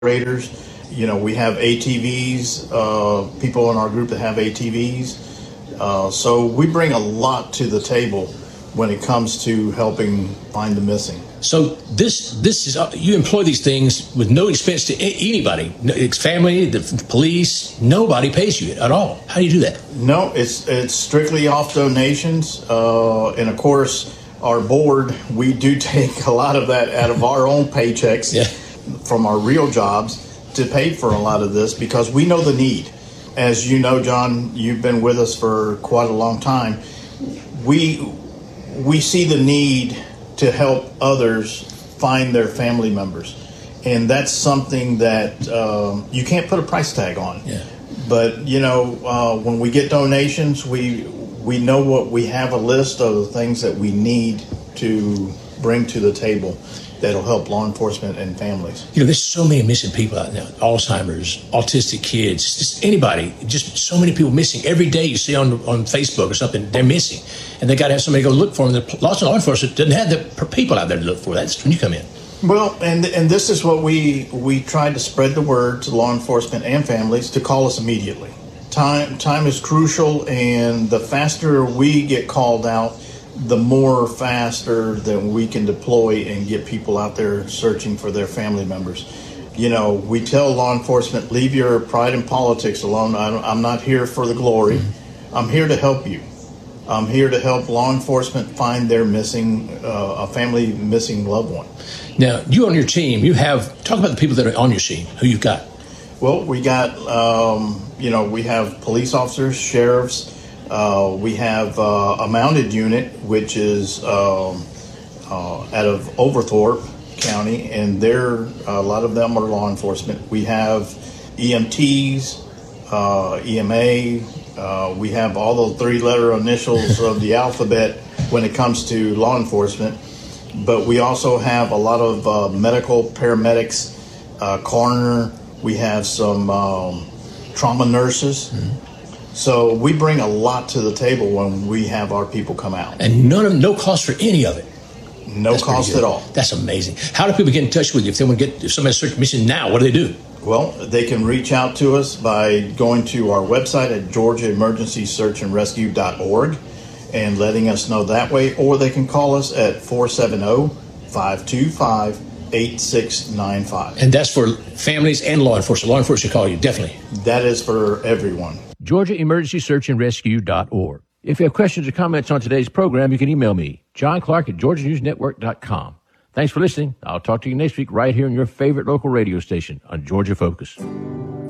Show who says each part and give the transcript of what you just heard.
Speaker 1: operators. You know, we have ATVs, people in our group that have ATVs. So we bring a lot to the table when it comes to helping find the missing.
Speaker 2: So this is, you employ these things with no expense to anybody. It's family, the police, nobody pays you at all. How do you do that?
Speaker 1: No, it's strictly off donations. And of course, our board, we do take a lot of that out of our own paychecks from our real jobs to pay for a lot of this because we know the need. As you know, John, you've been with us for quite a long time. We see the need to help others find their family members. And that's something that you can't put a price tag on. Yeah. But, you know, when we get donations, we know what we have a list of the things that we need to bring to the table that'll help law enforcement and families.
Speaker 2: You know, there's so many missing people out now. Alzheimer's, autistic kids, just anybody. Just so many people missing. Every day you see on Facebook or something, they're missing. And they got to have somebody go look for them. The law enforcement doesn't have the people out there to look for. That's when you come in.
Speaker 1: Well, and this is what we tried to spread the word to law enforcement and families to call us immediately. Time is crucial, and the faster we get called out, the more faster that we can deploy and get people out there searching for their family members. You know, we tell law enforcement, leave your pride in politics alone. I'm not here for the glory. I'm here to help you. I'm here to help law enforcement find their a family missing loved one.
Speaker 2: Now, you on your team, talk about the people that are on your team, who you've got.
Speaker 1: Well, we got, we have police officers, sheriffs. We have a mounted unit, which is out of Overthorpe County, and a lot of them are law enforcement. We have EMTs, EMA. We have all the three-letter initials of the alphabet when it comes to law enforcement. But we also have a lot of medical paramedics, coroner. We have some trauma nurses. Mm-hmm. So we bring a lot to the table when we have our people come out.
Speaker 2: And no cost for any of it.
Speaker 1: No cost at all.
Speaker 2: That's amazing. How do people get in touch with you? If somebody's searching missing now, what do they do?
Speaker 1: Well, they can reach out to us by going to our website at georgiaemergencysearchandrescue.org and letting us know that way, or they can call us at 470-525-8695.
Speaker 2: And that's for families and law enforcement. Law enforcement call you, definitely.
Speaker 1: That is for everyone.
Speaker 2: GeorgiaEmergencySearchandRescue.org. If you have questions or comments on today's program, you can email me, John Clark at GeorgiaNewsNetwork.com. Thanks for listening. I'll talk to you next week right here on your favorite local radio station on Georgia Focus.